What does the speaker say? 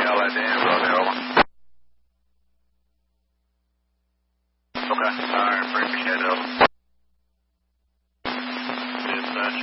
Allied to Amber out there, over. Okay, alright, appreciate it, over.